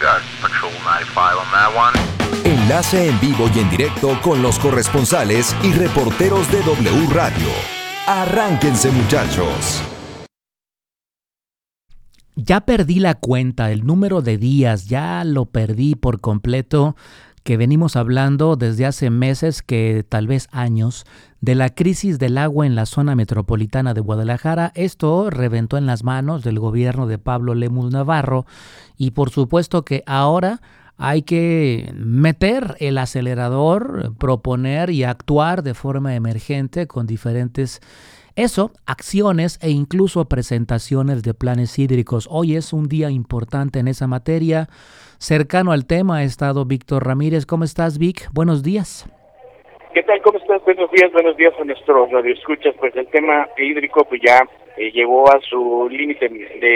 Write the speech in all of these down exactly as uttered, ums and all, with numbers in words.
got Patrol noventa y cinco on that one. Enlace en vivo y en directo con los corresponsales y reporteros de W Radio. Arránquense, muchachos. Ya perdí la cuenta, el número de días, ya lo perdí por completo, que venimos hablando desde hace meses, que tal vez años, de la crisis del agua en la zona metropolitana de Guadalajara. Esto reventó en las manos del gobierno de Pablo Lemus Navarro y por supuesto que ahora hay que meter el acelerador, proponer y actuar de forma emergente con diferentes Eso, acciones e incluso presentaciones de planes hídricos. Hoy es un día importante en esa materia. Cercano al tema ha estado Víctor Ramírez. ¿Cómo estás, Vic? Buenos días. ¿Qué tal? ¿Cómo estás? Buenos días, buenos días a nuestros radioescuchas. Pues el tema hídrico pues ya eh, llegó a su límite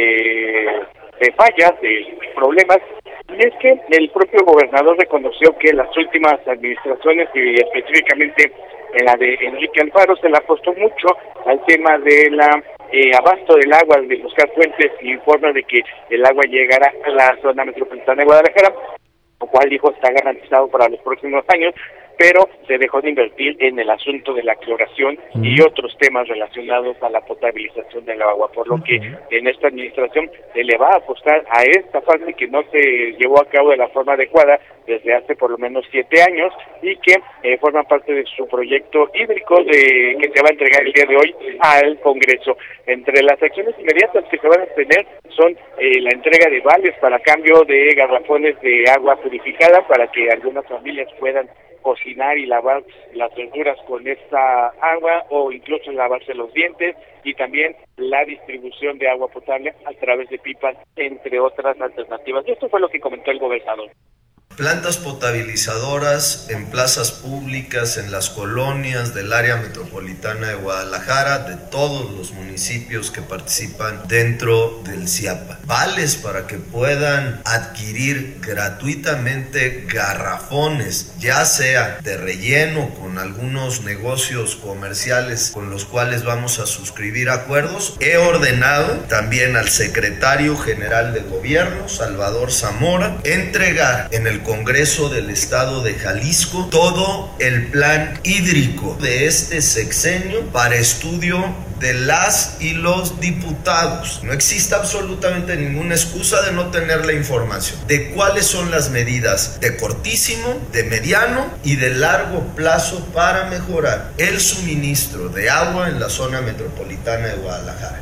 de, de fallas, de problemas. Y es que el propio gobernador reconoció que las últimas administraciones, y específicamente en la de Enrique Alfaro, se le apostó mucho al tema de la eh, abasto del agua, de buscar fuentes y formas de que el agua llegara a la zona metropolitana de Guadalajara, lo cual dijo está garantizado para los próximos años, pero se dejó de invertir en el asunto de la cloración uh-huh. y otros temas relacionados a la potabilización del agua, por lo uh-huh. que en esta administración se le va a apostar a esta fase que no se llevó a cabo de la forma adecuada desde hace por lo menos siete años y que eh, forma parte de su proyecto hídrico de que se va a entregar el día de hoy al Congreso. Entre las acciones inmediatas que se van a tener son eh, la entrega de vales para cambio de garrafones de agua purificada para que algunas familias puedan cocinar y lavar las verduras con esta agua o incluso lavarse los dientes, y también la distribución de agua potable a través de pipas, entre otras alternativas. Y esto fue lo que comentó el gobernador. Plantas potabilizadoras en plazas públicas, en las colonias del área metropolitana de Guadalajara, de todos los municipios que participan dentro del CIAPA. Vales para que puedan adquirir gratuitamente garrafones, ya sea de relleno con algunos negocios comerciales con los cuales vamos a suscribir acuerdos. He ordenado también al secretario general de gobierno, Salvador Zamora, entregar en el Congreso del Estado de Jalisco todo el plan hídrico de este sexenio para estudio de las y los diputados. No existe absolutamente ninguna excusa de no tener la información de cuáles son las medidas de cortísimo, de mediano y de largo plazo para mejorar el suministro de agua en la zona metropolitana de Guadalajara.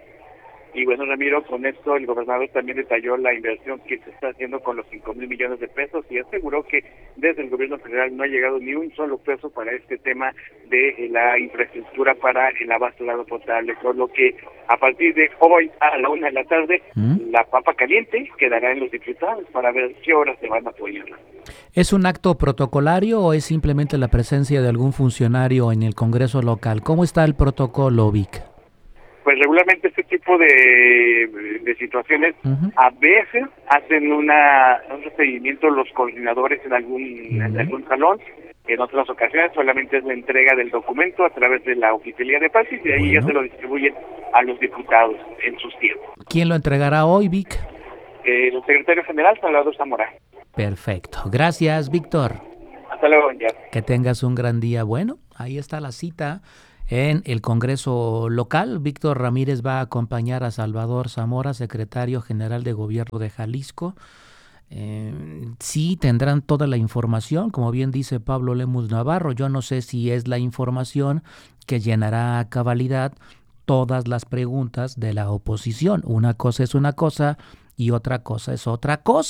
Y bueno, Ramiro, con esto el gobernador también detalló la inversión que se está haciendo con los cinco mil millones de pesos y aseguró que desde el gobierno federal no ha llegado ni un solo peso para este tema de la infraestructura para el abasto de agua potable, por lo que a partir de hoy a la una de la tarde, ¿Mm? la papa caliente quedará en los diputados para ver qué horas se van a apoyar. ¿Es un acto protocolario o es simplemente la presencia de algún funcionario en el Congreso local? ¿Cómo está el protocolo, Vic? Pues regularmente este tipo de, de situaciones uh-huh. a veces hacen una un procedimiento los coordinadores en algún uh-huh. en algún salón. En otras ocasiones solamente es la entrega del documento a través de la Oficialía de Paz y de ahí bueno. ya se lo distribuyen a los diputados en sus tiempos. ¿Quién lo entregará hoy, Vic? Eh, el secretario general, Salvador Zamora. Perfecto. Gracias, Víctor. Hasta luego, ya. Que tengas un gran día. Bueno, ahí está la cita en el Congreso local. Víctor Ramírez va a acompañar a Salvador Zamora, secretario general de Gobierno de Jalisco. Eh, sí tendrán toda la información, como bien dice Pablo Lemus Navarro. Yo no sé si es la información que llenará a cabalidad todas las preguntas de la oposición. Una cosa es una cosa y otra cosa es otra cosa.